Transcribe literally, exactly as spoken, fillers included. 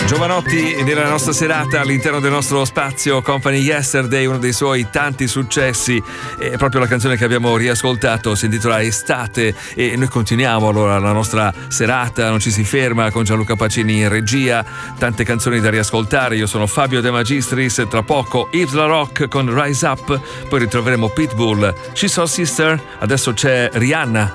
Giovanotti nella nostra serata all'interno del nostro spazio Company Yesterday, uno dei suoi tanti successi è proprio la canzone che abbiamo riascoltato, si intitola Estate, e noi continuiamo allora la nostra serata, non ci si ferma, con Gianluca Pacini in regia, tante canzoni da riascoltare. Io sono Fabio De Magistris, tra poco Yves La Rock con Rise Up, poi ritroveremo Pitbull, She's Our Sister, adesso c'è Rihanna.